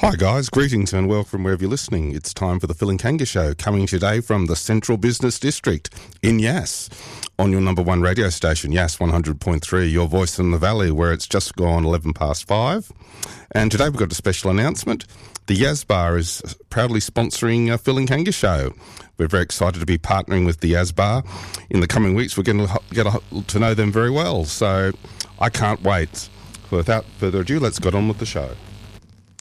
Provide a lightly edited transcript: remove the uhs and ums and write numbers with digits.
Hi guys, greetings and welcome wherever you're listening. It's time for the Phil and Kanga Show, coming today from the Central Business District in Yass, on your number one radio station, Yass 100.3, your voice in the valley, where it's just gone 11 past 5. And today we've got a special announcement. The Yas Bar is proudly sponsoring Phil and Kanga Show. We're very excited to be partnering with the Yas Bar. In the coming weeks, we're going to get to know them very well, so I can't wait. Without further ado, let's get on with the show.